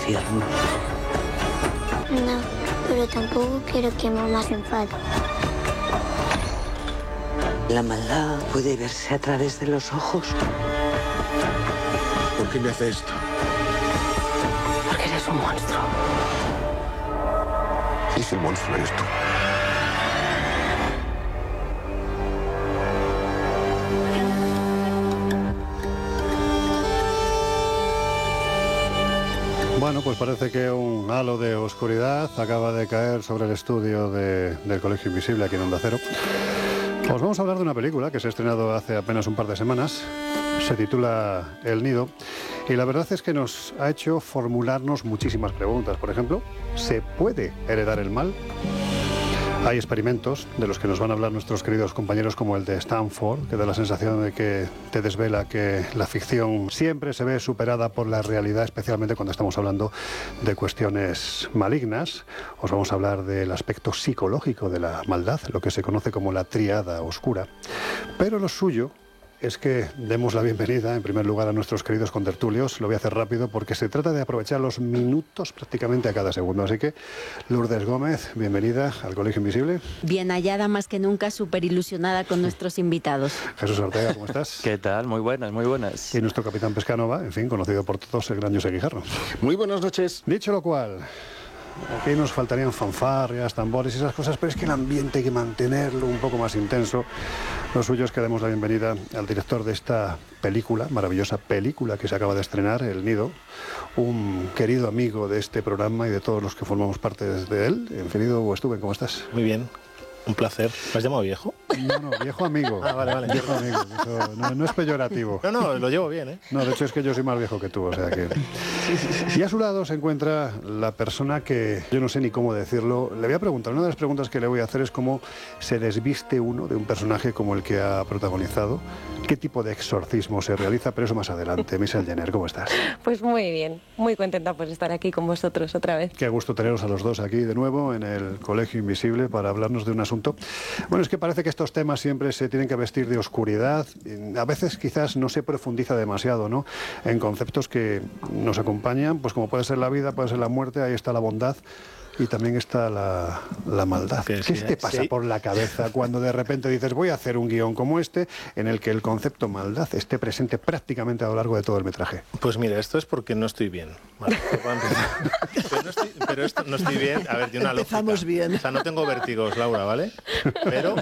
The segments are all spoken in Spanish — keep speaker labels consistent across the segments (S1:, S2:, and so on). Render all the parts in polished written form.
S1: infierno.
S2: No, pero tampoco quiero que mamá se enfade.
S1: La maldad puede verse a través de los ojos.
S3: ¿Por qué me hace esto?
S1: Porque eres un monstruo.
S3: ¿Y si el monstruo eres tú?
S4: Bueno, pues parece que un halo de oscuridad acaba de caer sobre el estudio del Colegio Invisible aquí en Onda Cero. Os vamos a hablar de una película que se ha estrenado hace apenas un par de semanas. Se titula El Nido y la verdad es que nos ha hecho formularnos muchísimas preguntas. Por ejemplo, ¿se puede heredar el mal? Hay experimentos de los que nos van a hablar nuestros queridos compañeros como el de Stanford, que da la sensación de que te desvela que la ficción siempre se ve superada por la realidad, especialmente cuando estamos hablando de cuestiones malignas. Os vamos a hablar del aspecto psicológico de la maldad, lo que se conoce como la tríada oscura. Pero lo suyo es que demos la bienvenida, en primer lugar, a nuestros queridos contertulios. Lo voy a hacer rápido porque se trata de aprovechar los minutos prácticamente a cada segundo. Así que, Lourdes Gómez, bienvenida al Colegio Invisible.
S5: Bien hallada, más que nunca, súper ilusionada con nuestros invitados.
S4: Jesús Ortega, ¿cómo estás?
S6: ¿Qué tal? Muy buenas, muy buenas.
S4: Y nuestro capitán Pescanova, en fin, conocido por todos, el gran José Guijarro.
S3: Muy buenas noches.
S4: Dicho lo cual, aquí nos faltarían fanfarrias, tambores y esas cosas, pero es que el ambiente hay que mantenerlo un poco más intenso. Lo suyo es que demos la bienvenida al director de esta película, maravillosa película que se acaba de estrenar, El Nido, un querido amigo de este programa y de todos los que formamos parte de él. Querido Westuben, ¿cómo estás?
S7: Muy bien, un placer. ¿Me has llamado viejo?
S4: No, viejo amigo.
S7: Ah, vale.
S4: Viejo amigo, eso no es peyorativo.
S7: No, lo llevo bien, ¿eh?
S4: No, de hecho es que yo soy más viejo que tú, o sea que... Y a su lado se encuentra la persona que yo no sé ni cómo decirlo. Le voy a preguntar, una de las preguntas que le voy a hacer es cómo se desviste uno de un personaje como el que ha protagonizado, qué tipo de exorcismo se realiza, pero eso más adelante. Michelle Jenner, ¿cómo estás?
S8: Pues muy bien, muy contenta por estar aquí con vosotros otra vez.
S4: Qué gusto teneros a los dos aquí de nuevo en el Colegio Invisible para hablarnos de un asunto. Bueno, es que parece que estos temas siempre se tienen que vestir de oscuridad. A veces quizás no se profundiza demasiado, ¿no?, en conceptos que nos acompañan, pues como puede ser la vida, puede ser la muerte, ahí está la bondad. Y también está la maldad. ¿Qué te pasa por la cabeza cuando de repente dices voy a hacer un guión como este en el que el concepto maldad esté presente prácticamente a lo largo de todo el metraje?
S7: Pues mira, esto es porque no estoy bien. Vale, pero esto no estoy bien. A ver, de una lógica.
S1: Empezamos bien.
S7: O sea, no tengo vértigos, Laura, ¿vale? Pero,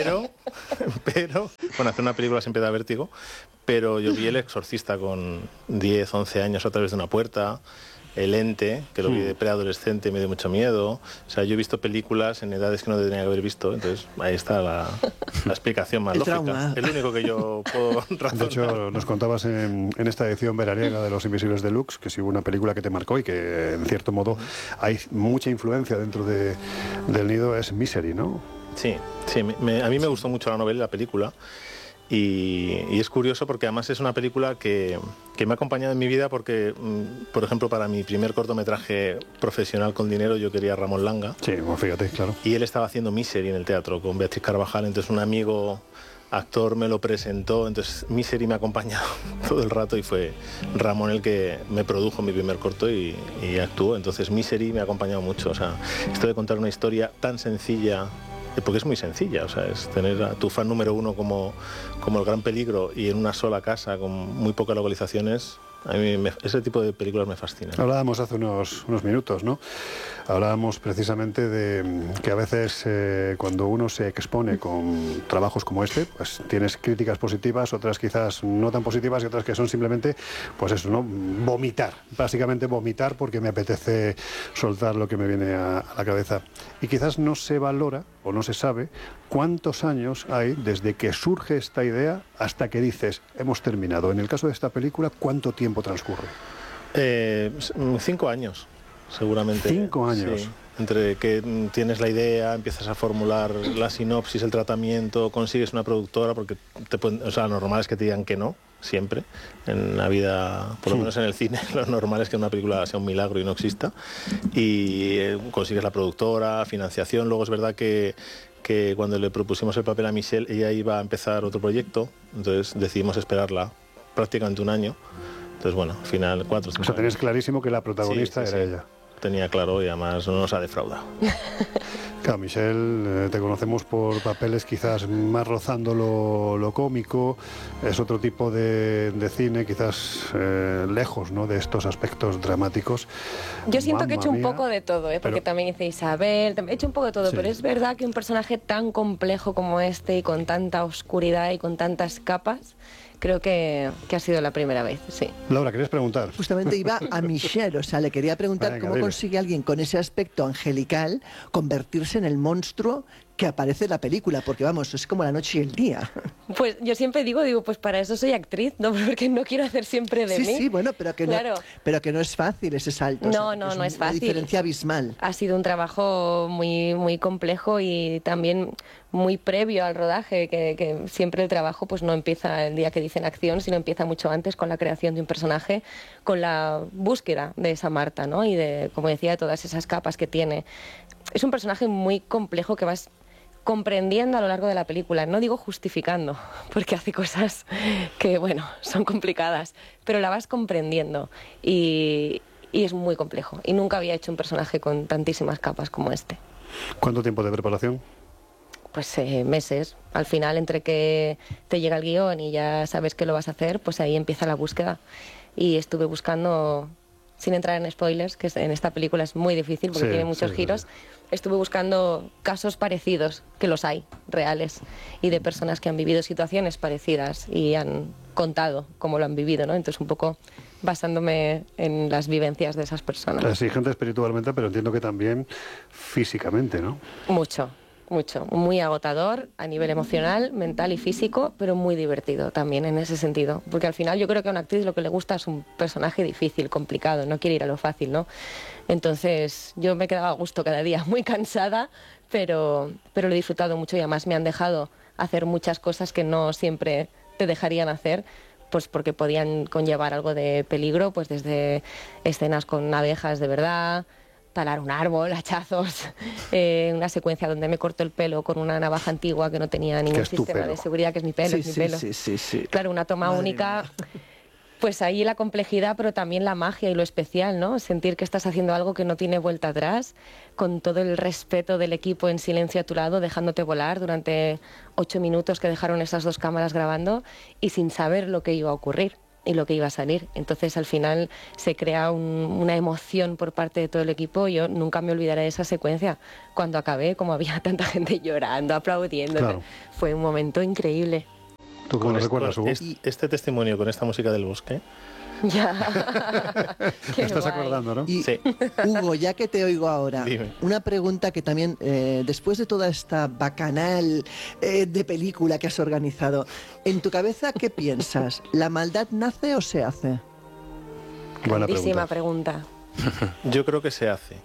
S7: bueno, hacer una película siempre da vértigo, pero yo vi El Exorcista con 10, 11 años a través de una puerta. El Ente, que lo vi de preadolescente, me dio mucho miedo. O sea, yo he visto películas en edades que no tenía que haber visto, entonces ahí está la explicación más lógica.
S1: Trauma.
S7: Es lo único que yo puedo razonar.
S4: De hecho, nos contabas en esta edición veraniega de Los Invisibles Deluxe que si hubo una película que te marcó y que, en cierto modo, hay mucha influencia dentro del Nido, es Misery, ¿no?
S7: Sí, a mí me gustó mucho la novela y la película. Y es curioso porque además es una película que me ha acompañado en mi vida porque, por ejemplo, para mi primer cortometraje profesional con dinero yo quería a Ramón Langa.
S4: Sí, bueno, fíjate, claro.
S7: Y él estaba haciendo Misery en el teatro con Beatriz Carvajal, entonces un amigo actor me lo presentó, entonces Misery me ha acompañado todo el rato y fue Ramón el que me produjo mi primer corto y actuó, entonces Misery me ha acompañado mucho. O sea, esto de contar una historia tan sencilla, porque es muy sencilla, o sea, es tener a tu fan número uno como el gran peligro y en una sola casa con muy pocas localizaciones. A mí ese tipo de películas me fascinan.
S4: Hablábamos hace unos minutos, ¿no? Hablábamos precisamente de que a veces cuando uno se expone con trabajos como este, pues tienes críticas positivas, otras quizás no tan positivas y otras que son simplemente, pues eso, ¿no?, vomitar. Básicamente vomitar porque me apetece soltar lo que me viene a la cabeza. Y quizás no se valora o no se sabe cuántos años hay desde que surge esta idea hasta que dices, hemos terminado. En el caso de esta película, ¿cuánto tiempo transcurre?
S7: 5 años, seguramente.
S4: 5 años.
S7: Sí. Entre que tienes la idea, empiezas a formular la sinopsis, el tratamiento, consigues una productora, porque o sea, lo normal es que te digan que no, siempre. En la vida, por lo menos en el cine, lo normal es que una película sea un milagro y no exista. Y consigues la productora, financiación. Luego es verdad que cuando le propusimos el papel a Michelle, ella iba a empezar otro proyecto, entonces decidimos esperarla prácticamente un año. Entonces, bueno, al final 4 o 5
S4: O sea, tenías
S7: años.
S4: clarísimo que la protagonista
S7: Sí,
S4: era
S7: sí.
S4: ella.
S7: Tenía claro y además no nos ha defraudado.
S4: Claro, Michelle, te conocemos por papeles quizás más rozando lo cómico, es otro tipo de cine, quizás lejos, ¿no?, de estos aspectos dramáticos.
S8: Yo siento que he hecho un
S4: Mamma
S8: poco
S4: mía.
S8: de todo, porque
S4: Pero-
S8: también hice Isabel, he hecho un poco de todo,
S4: Sí.
S8: pero es verdad que un personaje tan complejo como este y con tanta oscuridad y con tantas capas, creo que ha sido la primera vez, sí.
S4: Laura, ¿querías preguntar?
S9: Justamente iba a Michelle, o sea, le quería preguntar
S4: Venga,
S9: cómo
S4: dime.
S9: consigue alguien con ese aspecto angelical convertirse en el monstruo que aparece en la película, porque vamos, es como la noche y el día.
S8: Pues yo siempre digo, pues para eso soy actriz, ¿no? Porque no quiero hacer siempre de
S9: Sí,
S8: mí.
S9: sí, bueno, pero que,
S8: Claro.
S9: pero que no es fácil ese salto. o sea,
S8: No,
S9: que
S8: no, no es
S9: una
S8: fácil.
S9: diferencia abismal.
S8: Ha sido un trabajo muy, muy complejo y también muy previo al rodaje, que siempre el trabajo pues no empieza el día que dicen acción, sino empieza mucho antes con la creación de un personaje, con la búsqueda de esa Marta, ¿no? Y de, como decía, de todas esas capas que tiene. Es un personaje muy complejo que vas comprendiendo a lo largo de la película, no digo justificando, porque hace cosas que, bueno, son complicadas, pero la vas comprendiendo y es muy complejo. Y nunca había hecho un personaje con tantísimas capas como este.
S4: ¿Cuánto tiempo de preparación?
S8: Pues meses. Al final, entre que te llega el guión y ya sabes que lo vas a hacer, pues ahí empieza la búsqueda. Y estuve buscando, sin entrar en spoilers, que en esta película es muy difícil porque
S4: Sí,
S8: tiene muchos
S4: sí,
S8: giros,
S4: sí.
S8: estuve buscando casos parecidos, que los hay, reales, y de personas que han vivido situaciones parecidas y han contado cómo lo han vivido, ¿no? Entonces, un poco basándome en las vivencias de esas personas.
S4: Exigente espiritualmente, pero entiendo que también físicamente, ¿no?
S8: Mucho, mucho. Muy agotador a nivel emocional, mental y físico, pero muy divertido también en ese sentido. Porque al final yo creo que a una actriz lo que le gusta es un personaje difícil, complicado, no quiere ir a lo fácil, ¿no? Entonces yo me quedaba a gusto cada día, muy cansada, pero lo he disfrutado mucho y además me han dejado hacer muchas cosas que no siempre te dejarían hacer, pues porque podían conllevar algo de peligro, pues desde escenas con abejas de verdad, talar un árbol, hachazos, una secuencia donde me corto el pelo con una navaja antigua que no tenía ningún
S4: Que es tu
S8: sistema
S4: pelo.
S8: de seguridad, que es mi pelo,
S9: Sí,
S8: es mi
S9: sí,
S8: pelo.
S9: sí, sí, sí.
S8: Claro, una toma
S9: Madre
S8: única,
S9: mía.
S8: pues ahí la complejidad, pero también la magia y lo especial, ¿no? Sentir que estás haciendo algo que no tiene vuelta atrás, con todo el respeto del equipo en silencio a tu lado, dejándote volar durante 8 minutos que dejaron esas dos cámaras grabando y sin saber lo que iba a ocurrir y lo que iba a salir. Entonces, al final se crea una emoción por parte de todo el equipo. Yo nunca me olvidaré de esa secuencia. Cuando acabé, como había tanta gente llorando, aplaudiendo,
S4: Claro.
S8: fue un momento increíble.
S4: ¿Tú cómo lo
S7: Con
S4: recuerdas, Hugo?
S7: este testimonio con esta música del bosque.
S8: Ya.
S4: Te
S8: Qué
S4: estás
S8: guay.
S4: acordando, ¿no?
S9: Y,
S7: Sí.
S9: Hugo, ya que te oigo ahora,
S7: Dime.
S9: una pregunta que también, después de toda esta bacanal de película que has organizado, en tu cabeza, ¿qué piensas? ¿La maldad nace o se hace?
S4: Buena
S8: Grandísima
S4: pregunta.
S8: pregunta.
S7: Yo creo que se hace.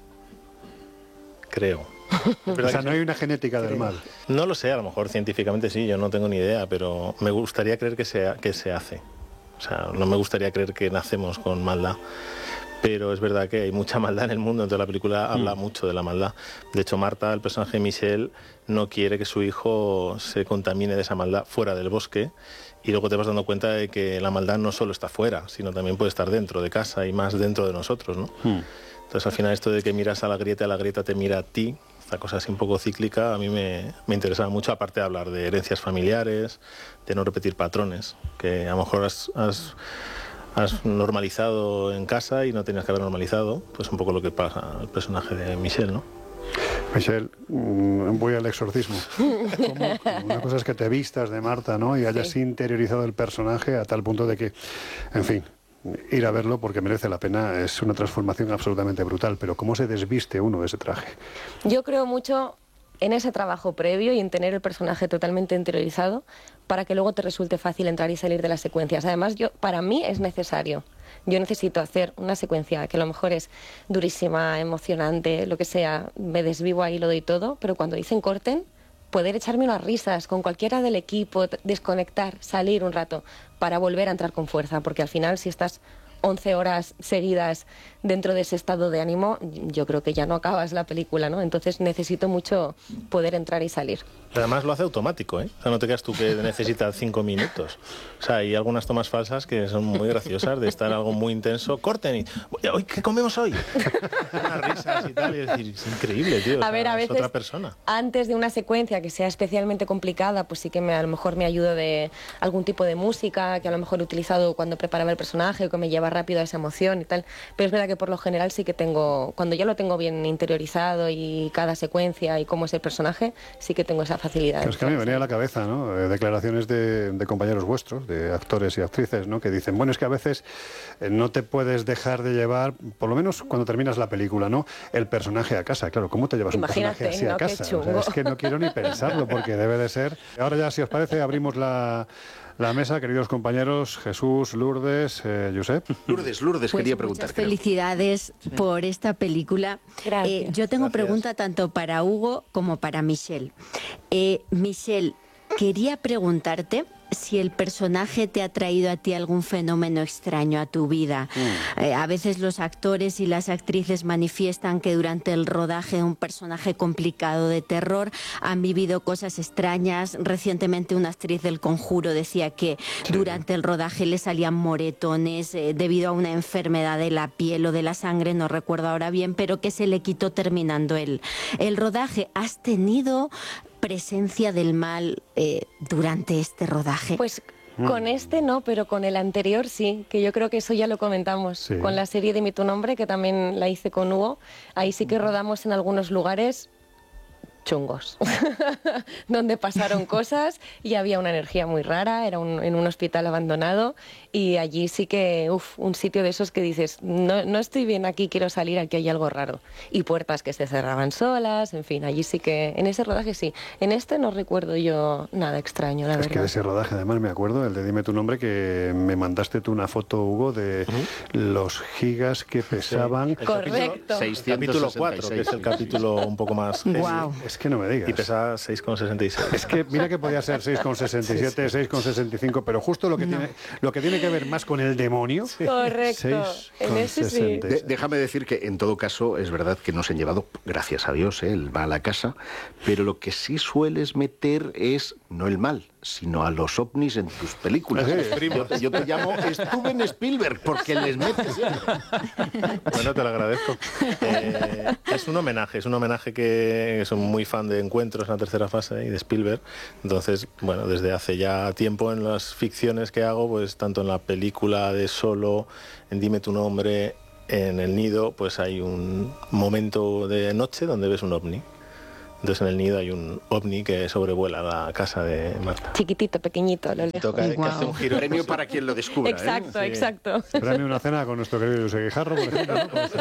S7: Creo. Es
S4: O
S7: verdad
S4: sea,
S7: que
S4: no hay una genética del mal.
S7: no lo sé, a lo mejor científicamente sí, yo no tengo ni idea, pero me gustaría creer que se hace. O sea, no me gustaría creer que nacemos con maldad. Pero es verdad que hay mucha maldad en el mundo, entonces la película habla mucho de la maldad. De hecho, Marta, el personaje de Michelle, no quiere que su hijo se contamine de esa maldad fuera del bosque, y luego te vas dando cuenta de que la maldad no solo está fuera, sino también puede estar dentro de casa y más dentro de nosotros, ¿no? Entonces, al final, esto de que miras a la grieta te mira a ti, esta cosa así un poco cíclica, a mí me interesaba mucho, aparte de hablar de herencias familiares, de no repetir patrones, que a lo mejor has normalizado en casa y no tenías que haber normalizado, pues un poco lo que pasa al personaje de Michelle, ¿no?
S4: Michelle, voy al exorcismo. Una cosa es que te vistas de Marta, ¿no? Y hayas interiorizado el personaje a tal punto de que, en fin, ir a verlo porque merece la pena, es una transformación absolutamente brutal. Pero ¿cómo se desviste uno de ese traje?
S8: Yo creo mucho en ese trabajo previo y en tener el personaje totalmente interiorizado para que luego te resulte fácil entrar y salir de las secuencias. Además, para mí es necesario. Yo necesito hacer una secuencia que a lo mejor es durísima, emocionante, lo que sea, me desvivo ahí, lo doy todo, pero cuando dicen corten, poder echarme unas risas con cualquiera del equipo, desconectar, salir un rato para volver a entrar con fuerza, porque al final si estás 11 horas seguidas dentro de ese estado de ánimo, yo creo que ya no acabas la película, ¿no? Entonces necesito mucho poder entrar y salir.
S7: Además lo hace automático, ¿eh? O sea, no te creas tú que necesitas 5 minutos. O sea, hay algunas tomas falsas que son muy graciosas, de estar algo muy intenso. Corten y... "Hoy, ¿qué comemos hoy?". Unas risas y tal, y decir, es increíble, tío. O
S8: A
S7: sea,
S8: ver, a
S7: es
S8: veces,
S7: otra persona.
S8: antes de una secuencia que sea especialmente complicada, pues sí que a lo mejor me ayudo de algún tipo de música que a lo mejor he utilizado cuando preparaba el personaje o que me lleva rápido a esa emoción y tal. Pero es verdad que por lo general sí que tengo, cuando ya lo tengo bien interiorizado y cada secuencia y cómo es el personaje, sí que tengo esa facilidad.
S4: Es que a mí me venía a la cabeza, ¿no? Declaraciones de compañeros vuestros, de actores y actrices, ¿no? Que dicen, bueno, es que a veces no te puedes dejar de llevar, por lo menos cuando terminas la película, ¿no? El personaje a casa. Claro, ¿cómo te llevas
S8: Imagínate,
S4: un personaje así
S8: ¿no?
S4: a
S8: Qué
S4: casa? O sea,
S8: chungo.
S4: es que no quiero ni pensarlo, porque debe de ser... Ahora ya, si os parece, abrimos la mesa, queridos compañeros, Jesús, Lourdes, Josep.
S3: Lourdes,
S5: Pues
S3: quería preguntar.
S5: muchas felicidades por esta película.
S8: Gracias.
S5: Yo tengo
S7: Gracias.
S5: pregunta tanto para Hugo como para Michelle. Michelle, quería preguntarte si el personaje te ha traído a ti algún fenómeno extraño a tu vida. A veces los actores y las actrices manifiestan que durante el rodaje de un personaje complicado de terror han vivido cosas extrañas. Recientemente una actriz del Conjuro decía que durante el rodaje le salían moretones debido a una enfermedad de la piel o de la sangre, no recuerdo ahora bien, pero que se le quitó terminando el rodaje. ¿Has tenido presencia del mal durante este rodaje?
S8: Pues con este no, pero con el anterior sí, que yo creo que eso ya lo comentamos.
S4: Sí.
S8: Con la serie de Mi Tu Nombre, que también la hice con Hugo, ahí sí que rodamos en algunos lugares chungos, donde pasaron cosas y había una energía muy rara, era en un hospital abandonado y allí sí que, un sitio de esos que dices, no estoy bien aquí, quiero salir, aquí hay algo raro. Y puertas que se cerraban solas, en fin, allí sí que, en ese rodaje sí. En este no recuerdo yo nada extraño, la
S4: Es
S8: verdad.
S4: que de ese rodaje, además, me acuerdo, el de Dime tu nombre, que me mandaste tú una foto, Hugo, de los gigas que pesaban.
S7: El
S8: Correcto.
S7: Capítulo 4, que es el capítulo un poco más... heavy.
S5: Guau.
S4: Es que no me digas.
S7: Y pesaba 6,66.
S4: Es que mira que podía ser 6,67, 6,65, pero justo lo que tiene que ver más con el demonio.
S8: Correcto. En ese sí.
S4: 6,66.
S3: Déjame decir que en todo caso es verdad que no se han llevado, gracias a Dios, el mal a casa, pero lo que sí sueles meter es no el mal, sino a los ovnis en tus películas. Yo te llamo Steven Spielberg porque les metes siempre.
S7: Bueno, te lo agradezco. Es un homenaje que soy muy fan de Encuentros en la tercera fase y de Spielberg. Entonces, bueno, desde hace ya tiempo en las ficciones que hago, pues tanto en la película de Solo, en Dime tu nombre, en El Nido, pues hay un momento de noche donde ves un ovni. Entonces en El Nido hay un ovni que sobrevuela la casa de Marta.
S8: Chiquitito, pequeñito, a lo lejos.
S7: Toca que hace un giro.
S3: Premio para quien lo descubra.
S8: Exacto,
S7: Sí.
S8: exacto.
S4: Premio una cena con nuestro querido José Guijarro, por ejemplo, ¿no? Como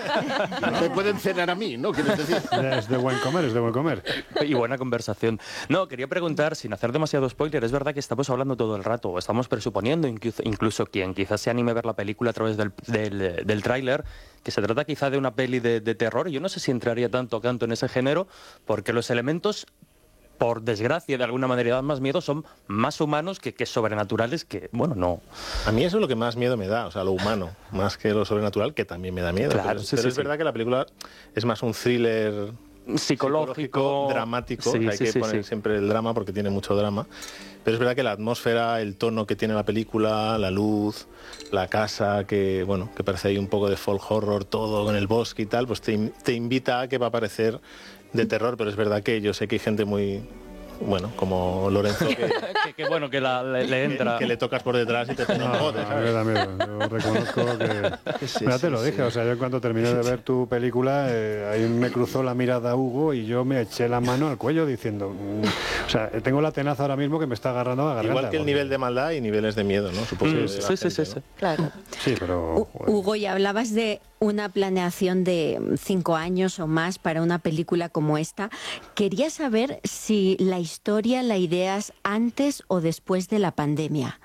S3: No me pueden cenar a mí, ¿no? ¿Quieres decir?
S4: es de buen comer, es de buen comer.
S6: Y buena conversación. No, quería preguntar, sin hacer demasiado spoiler, es verdad que estamos hablando todo el rato, o estamos presuponiendo, incluso quien quizás se anime a ver la película a través del tráiler, que se trata quizá de una peli de terror. Yo no sé si entraría tanto en ese género, porque los elementos, por desgracia, de alguna manera dan más miedo, son más humanos que sobrenaturales, que, bueno, no...
S7: A mí eso es lo que más miedo me da, o sea, lo humano, más que lo sobrenatural, que también me da miedo.
S6: Claro,
S7: pero
S6: sí,
S7: pero
S6: sí,
S7: es
S6: sí.
S7: verdad que la película es más un thriller
S6: Psicológico,
S7: dramático,
S6: sí,
S7: hay
S6: sí,
S7: que
S6: sí,
S7: poner
S6: sí.
S7: siempre el drama porque tiene mucho drama, pero es verdad que la atmósfera, el tono que tiene la película, la luz, la casa, que bueno, que parece ahí un poco de folk horror, todo en el bosque y tal, pues te invita a que va a parecer de terror, pero es verdad que yo sé que hay gente muy... Bueno, como Lorenzo,
S6: que bueno, que le entra...
S7: que le tocas por detrás y te pone un bote,
S4: A mí
S7: ¿sabes?
S4: me da miedo. Yo reconozco que... Mira, te lo dije, o sea, yo en cuanto terminé de ver tu película, ahí me cruzó la mirada Hugo y yo me eché la mano al cuello diciendo... o sea, tengo la tenaza ahora mismo que me está agarrando a la garganta.
S7: Igual que el
S4: porque-
S7: nivel de maldad y niveles de miedo, ¿no? Supongo que de la
S6: Sí,
S7: gente,
S6: sí,
S7: ¿no?
S6: sí.
S8: Claro.
S4: Sí, pero...
S5: Hugo, y hablabas de una planeación de 5 años o más para una película como esta. Quería saber si la historia la ideas antes o después de la pandemia.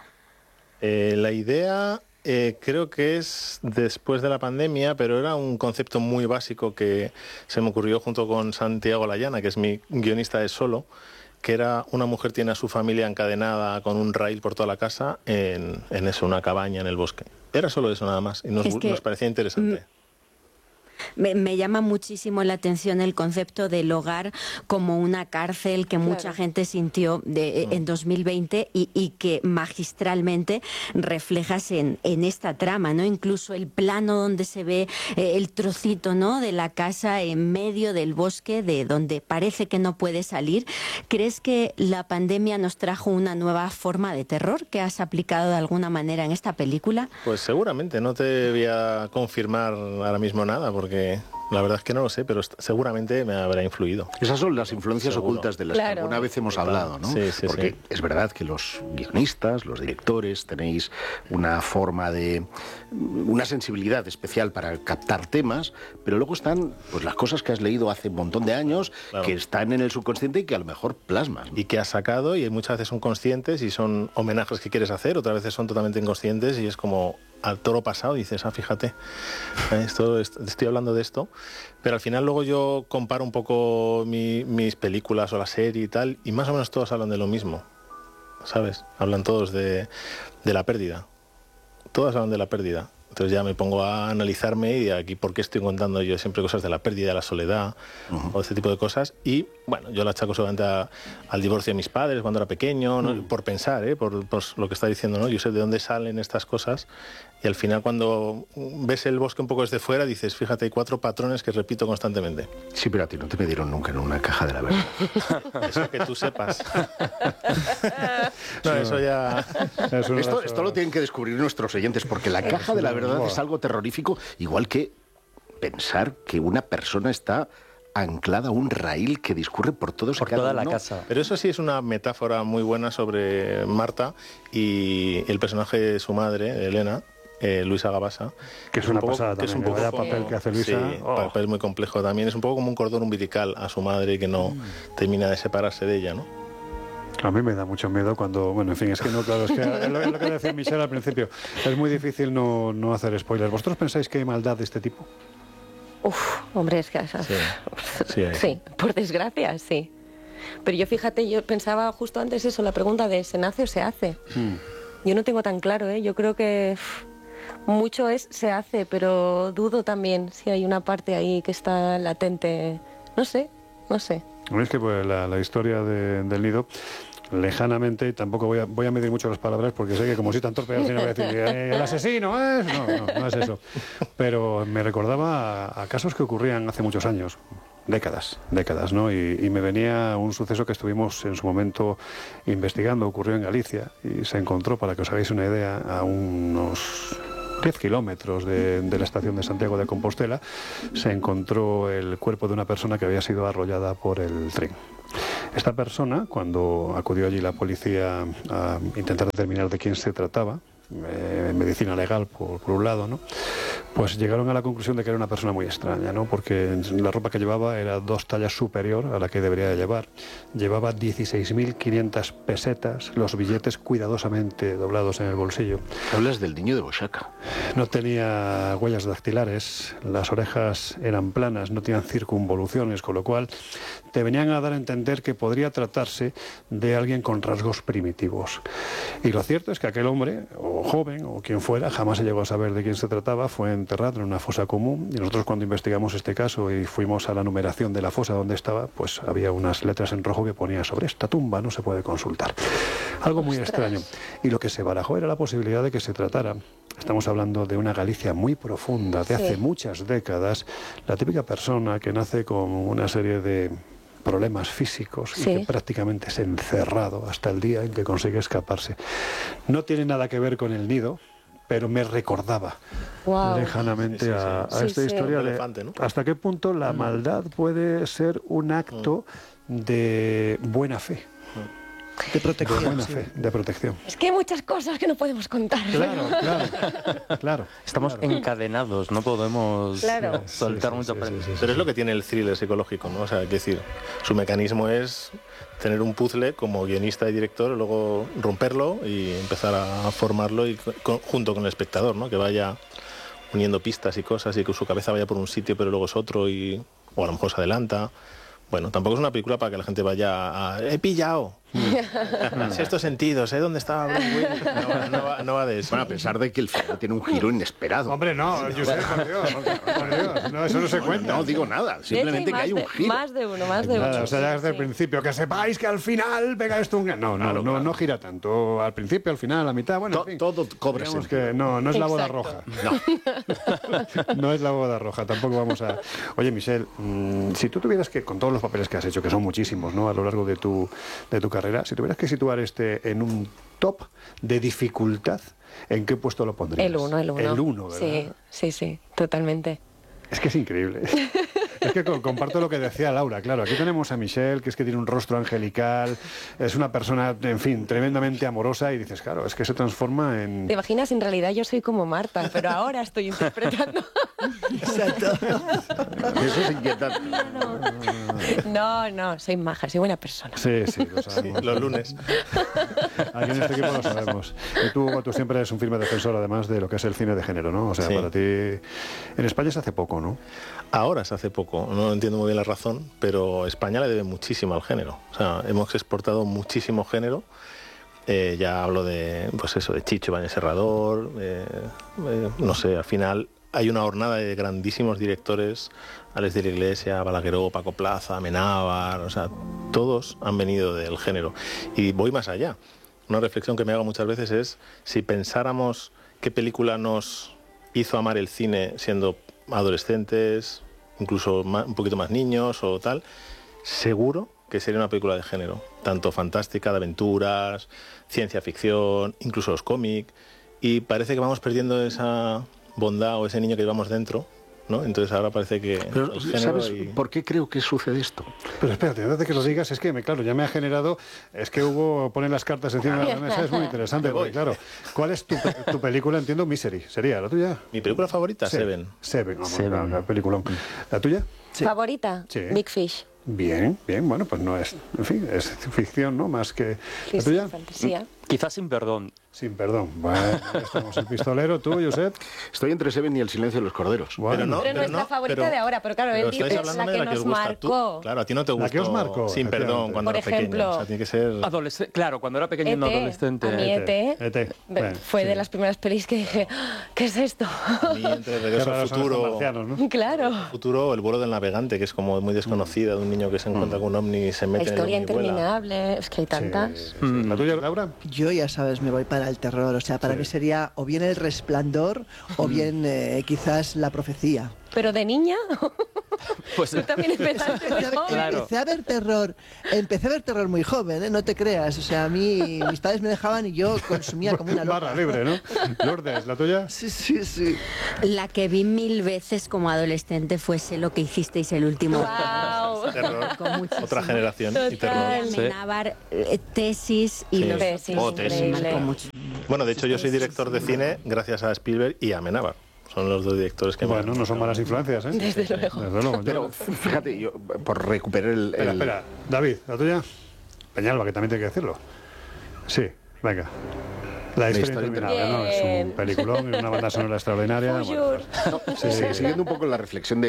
S7: La idea creo que es después de la pandemia, pero era un concepto muy básico que se me ocurrió junto con Santiago Layana, que es mi guionista de Solo, que era una mujer tiene a su familia encadenada con un rail por toda la casa en eso, una cabaña en el bosque. Era solo eso nada más y nos
S5: Es que,
S7: parecía interesante.
S5: Me llama muchísimo la atención el concepto del hogar como una cárcel que mucha gente sintió en 2020 y que magistralmente reflejas en esta trama, ¿no? Incluso el plano donde se ve el trocito, ¿no?, de la casa en medio del bosque, de donde parece que no puede salir. ¿Crees que la pandemia nos trajo una nueva forma de terror que has aplicado de alguna manera en esta película?
S7: Pues seguramente, no te voy a confirmar ahora mismo nada, porque la verdad es que no lo sé, pero seguramente me habrá influido.
S3: Esas son las influencias ocultas de las que alguna vez hemos hablado, ¿no?
S7: Sí,
S3: porque es verdad que los guionistas, los directores, tenéis una forma de... una sensibilidad especial para captar temas, pero luego están pues las cosas que has leído hace un montón de años, que están en el subconsciente y que a lo mejor plasmas, ¿no?
S7: Y que has sacado, y muchas veces son conscientes y son homenajes que quieres hacer, otras veces son totalmente inconscientes y es como al toro pasado, dices, fíjate, estoy hablando de esto, pero al final luego yo comparo un poco mis películas o la serie y tal, y más o menos todos hablan de lo mismo, ¿sabes? Hablan todos de la pérdida, todas hablan de la pérdida. Entonces ya me pongo a analizarme y aquí por qué estoy contando yo siempre cosas de la pérdida, de la soledad o este tipo de cosas. Y bueno, yo la achaco solamente al divorcio de mis padres cuando era pequeño, ¿no? Por pensar, por lo que está diciendo, ¿no? Yo sé de dónde salen estas cosas y al final cuando ves el bosque un poco desde fuera dices, fíjate, hay 4 patrones que repito constantemente.
S3: Sí, pero a ti no te metieron nunca en una caja de la verdad.
S7: Eso que tú sepas. No, eso ya...
S3: Esto lo tienen que descubrir nuestros oyentes, porque la caja de la verdad es algo terrorífico, igual que pensar que una persona está anclada a un raíl que discurre por toda la casa.
S7: Pero eso sí es una metáfora muy buena sobre Marta y el personaje de su madre, Elena, Luisa Gabasa,
S4: que es una pasada también, vaya papel que hace Luisa.
S7: Sí, papel muy complejo también. Es un poco como un cordón umbilical a su madre que no termina de separarse de ella, ¿no?
S4: A mí me da mucho miedo cuando... Bueno, en fin, es que no, claro, es que es lo que decía Michelle al principio. Es muy difícil no hacer spoilers. ¿Vosotros pensáis que hay maldad de este tipo?
S8: Hombre, es que... Sí, por desgracia, sí. Pero yo, fíjate, yo pensaba justo antes eso, la pregunta de ¿se nace o se hace? Yo no tengo tan claro, ¿eh? Yo creo que mucho se hace, pero dudo también si hay una parte ahí que está latente. No sé.
S4: Es que pues, la historia del nido, lejanamente, y tampoco voy a medir mucho las palabras porque sé que como soy tan torpe al final voy a decir el asesino es... No es eso. Pero me recordaba a casos que ocurrían hace muchos años, décadas, ¿no? Y me venía un suceso que estuvimos en su momento investigando, ocurrió en Galicia y se encontró, para que os hagáis una idea, a unos 10 kilómetros de la estación de Santiago de Compostela, se encontró el cuerpo de una persona que había sido arrollada por el tren. Esta persona, cuando acudió allí la policía a intentar determinar de quién se trataba, medicina legal por un lado, ¿no?, pues llegaron a la conclusión de que era una persona muy extraña, ¿no?, porque la ropa que llevaba era 2 tallas superior a la que debería de llevar. Llevaba 16.500 pesetas, los billetes cuidadosamente doblados en el bolsillo.
S3: Hablas del niño de Boyaca.
S4: No tenía huellas dactilares, las orejas eran planas, no tenían circunvoluciones, con lo cual te venían a dar a entender que podría tratarse de alguien con rasgos primitivos. Y lo cierto es que aquel hombre, o joven, o quien fuera, jamás se llegó a saber de quién se trataba, fue enterrado en una fosa común, y nosotros cuando investigamos este caso y fuimos a la numeración de la fosa donde estaba, pues había unas letras en rojo que ponía sobre esta tumba no se puede consultar. Algo muy extraño. Y lo que se barajó era la posibilidad de que se tratara, estamos hablando de una Galicia muy profunda, de hace muchas décadas, la típica persona que nace con una serie de problemas físicos y que prácticamente es encerrado hasta el día en que consigue escaparse. No tiene nada que ver con el nido, pero me recordaba lejanamente a esta historia de elefante, ¿no? Hasta qué punto la maldad puede ser un acto de buena fe.
S9: De protección.
S4: Buena fe, de protección.
S8: Es que hay muchas cosas que no podemos contar.
S4: Claro.
S6: Estamos encadenados, no podemos soltar mucho prensa.
S7: Pero es lo que tiene el thriller psicológico, ¿no? O sea, es decir, su mecanismo es tener un puzzle como guionista y director, luego romperlo y empezar a formarlo y junto con el espectador, ¿no? Que vaya uniendo pistas y cosas y que su cabeza vaya por un sitio pero luego es otro o a lo mejor se adelanta. Bueno, tampoco es una película para que la gente vaya a... ¡He pillado! Sexto sentido, sé dónde estaba Bruce Willis. No va de eso.
S3: Bueno, a pesar de que el final tiene un giro inesperado.
S4: Hombre, no, Josep, por Dios, no, eso no se cuenta.
S3: No digo nada, simplemente que hay un giro.
S8: Más de uno.
S4: O sea, ya desde el principio, que sepáis que al final pega esto un... No gira tanto. Al principio, al final, a la mitad, bueno, en fin.
S3: Todo cobra
S4: Digamos
S3: sentido.
S4: que no es la boda
S8: Exacto.
S4: roja.
S3: No.
S4: No es la boda roja, tampoco vamos a... Oye, Michelle, si tú tuvieras que, con todos los papeles que has hecho, que son muchísimos, ¿no?, a lo largo de tu carrera, si tuvieras que situar este en un top de dificultad, ¿en qué puesto lo pondrías?
S8: El 1.
S4: El 1, ¿verdad?
S8: Sí, totalmente.
S4: Es que es increíble. Es que comparto lo que decía Laura, claro. Aquí tenemos a Michelle, que es que tiene un rostro angelical, es una persona, en fin, tremendamente amorosa, y dices, claro, es que se transforma en...
S8: ¿Te imaginas? En realidad yo soy como Marta, pero ahora estoy interpretando.
S9: Exacto.
S3: Eso es inquietante.
S8: No, soy maja, soy buena persona.
S4: Sí, lo sabemos.
S7: Los lunes.
S4: Aquí en este equipo lo sabemos. Y tú, Hugo, tú siempre eres un firme defensor, además, de lo que es el cine de género, ¿no? O sea,
S7: Sí.
S4: para ti... En España se hace poco, ¿no?
S7: Ahora se hace poco, no entiendo muy bien la razón, pero España le debe muchísimo al género. O sea, hemos exportado muchísimo género. Ya hablo de, pues eso, de Chicho Ibáñez Serrador, no sé, al final hay una hornada de grandísimos directores, Alex de la Iglesia, Balagueró, Paco Plaza, Amenábar, o sea, todos han venido del género. Y voy más allá. Una reflexión que me hago muchas veces es, si pensáramos qué película nos hizo amar el cine siendo adolescentes, incluso un poquito más niños o tal, seguro que sería una película de género, tanto fantástica, de aventuras, ciencia ficción, incluso los cómics, y parece que vamos perdiendo esa bondad o ese niño que llevamos dentro, ¿no? Entonces ahora parece que
S3: Pero,
S7: el género
S3: ¿sabes
S7: y...
S3: por qué creo que sucede esto?
S4: Pero espérate, antes de que lo digas, es que, claro, ya me ha generado... Es que Hugo pone las cartas encima de la mesa, es muy interesante, porque claro, ¿cuál es tu película? Entiendo, Misery, ¿sería la tuya?
S7: Mi película favorita,
S4: Sí.
S7: Seven.
S4: Seven, la película. ¿La tuya?
S8: ¿Favorita?
S4: Sí.
S8: Big Fish.
S4: Bien, bueno, pues no es... En fin, es ficción, ¿no? Más que... ¿La
S8: Sí,
S4: tuya?
S8: fantasía.
S6: Quizás Sin Perdón.
S4: Sin perdón. Bueno, ya estamos el pistolero, tú, Josep.
S3: Estoy entre Seven y El silencio de los corderos.
S4: Bueno,
S8: Pero nuestra favorita de ahora, pero claro,
S7: pero
S8: él dice
S7: estáis
S8: la
S7: hablando
S8: que
S7: de la que
S8: nos
S7: os gusta. Tú,
S8: marcó.
S7: claro, a ti no te
S4: La
S7: gustó
S4: que os marcó,
S7: Sin Perdón
S4: efectivamente.
S7: cuando
S8: Por
S7: eras pequeño.
S8: ejemplo,
S7: O sea, tiene que ser...
S6: Claro, cuando era pequeño y no
S8: E.T.,
S6: adolescente.
S8: a mí E.T.
S4: E.T., bueno,
S8: fue de
S4: sí.
S8: las primeras pelis que dije, "Ah, ¿qué es esto?
S7: A mí, entre
S4: Qué
S7: Regreso al
S4: raros son estos
S7: Futuro...
S4: marcianos, ¿no?
S8: Claro.
S7: Futuro, El vuelo del navegante, que es como muy desconocida, de un niño que se encuentra con un ovni y se
S8: La
S7: mete en el
S8: historia
S7: ovni y vuela.
S8: interminable, es que hay tantas.
S4: Sí. ¿La tuya, Laura?
S9: Yo, ya sabes, me voy para el terror. O sea, para mí sería o bien El Resplandor o bien quizás La Profecía.
S8: Pero de niña,
S6: Pues
S8: tú también empezaste muy joven.
S6: Claro.
S9: Empecé a ver terror muy joven, ¿eh? No te creas. O sea, a mí, mis padres me dejaban y yo consumía como una loca.
S4: Barra libre, ¿no? Lourdes, ¿la tuya?
S9: Sí.
S5: La que vi 1000 veces como adolescente fuese Lo que hicisteis el último día.
S8: Wow.
S7: Terror.
S5: Con muchísimo.
S7: Otra generación y terror.
S6: Sí.
S5: Amenábar, tesis y
S7: Sí.
S5: los
S8: Tesis,
S5: increíble.
S8: increíble.
S7: Bueno, de hecho yo soy director de cine gracias a Spielberg y a Amenábar. Son los dos directores que
S4: Bueno, no son malas influencias, ¿eh?
S8: Desde luego.
S4: Desde luego.
S3: Pero fíjate, yo, por recuperar el...
S4: Espera. David, ¿la tuya? Peñalba, que también tiene que decirlo. Sí, venga. La historia interminable, ¿no? Es un
S8: Bien.
S4: peliculón, es una banda sonora extraordinaria.
S8: Bonjour.
S3: No, siguiendo un poco la reflexión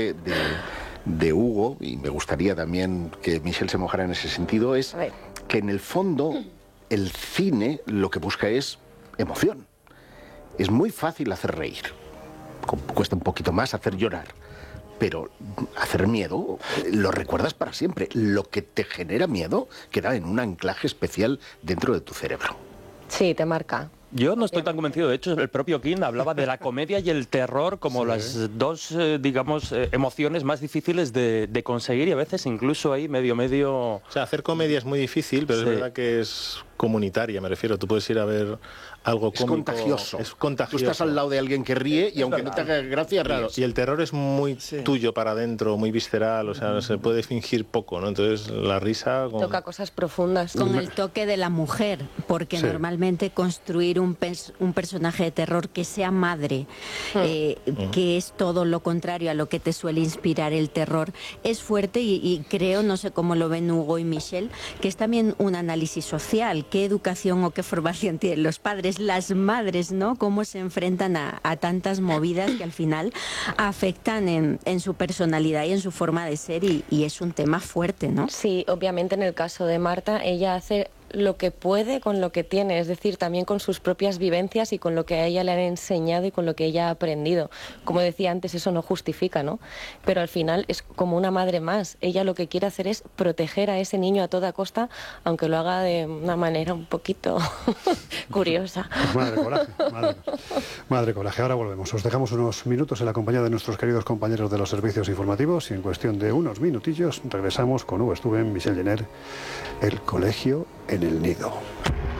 S3: de Hugo, y me gustaría también que Michelle se mojara en ese sentido, es
S8: A ver.
S3: que en el fondo el cine lo que busca es emoción. Es muy fácil hacer reír, cuesta un poquito más hacer llorar, pero hacer miedo lo recuerdas para siempre. Lo que te genera miedo queda en un anclaje especial dentro de tu cerebro.
S8: Sí, te marca.
S6: Yo no estoy tan convencido. De hecho, el propio King hablaba de la comedia y el terror como las dos, digamos, emociones más difíciles de conseguir, y a veces incluso ahí medio...
S7: O sea, hacer comedia es muy difícil, pero
S6: Sí.
S7: es verdad que es comunitaria, me refiero. Tú puedes ir a ver algo
S3: Es
S7: cómico.
S3: contagioso.
S7: Es contagioso.
S3: Tú estás al lado de alguien que ríe y aunque no te haga gracia,
S7: Claro,
S3: ríes.
S7: y el terror es muy tuyo para adentro, muy visceral, o sea, se puede fingir poco, ¿no? Entonces, la risa...
S8: Toca cosas profundas.
S5: Con el toque de la mujer, porque
S4: Sí.
S5: normalmente construir un personaje de terror que sea madre, que es todo lo contrario a lo que te suele inspirar el terror, es fuerte y creo, no sé cómo lo ven Hugo y Michelle, que es también un análisis social. ¿Qué educación o qué formación tienen los padres, las madres, ¿no? Cómo se enfrentan a tantas movidas que al final afectan en su personalidad y en su forma de ser, y es un tema fuerte, ¿no?
S8: Sí, obviamente en el caso de Marta, ella hace lo que puede con lo que tiene, es decir, también con sus propias vivencias y con lo que a ella le han enseñado y con lo que ella ha aprendido. Como decía antes, eso no justifica, ¿no? Pero al final es como una madre más. Ella lo que quiere hacer es proteger a ese niño a toda costa, aunque lo haga de una manera un poquito curiosa.
S4: Madre coraje, madre coraje. Ahora volvemos. Os dejamos unos minutos en la compañía de nuestros queridos compañeros de los servicios informativos y en cuestión de unos minutillos regresamos con Hugo Stuben, Michel Jenner, El colegio en el nido.